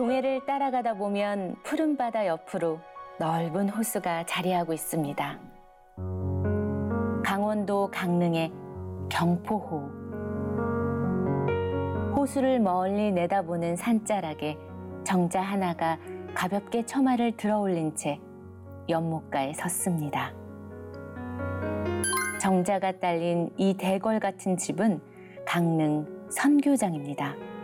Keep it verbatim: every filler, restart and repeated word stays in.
동해를 따라가다 보면 푸른 바다 옆으로 넓은 호수가 자리하고 있습니다. 강원도 강릉의 경포호. 호수를 멀리 내다보는 산자락에 정자 하나가 가볍게 처마를 들어올린 채 연못가에 섰습니다. 정자가 딸린 이 대궐 같은 집은 강릉 선교장입니다.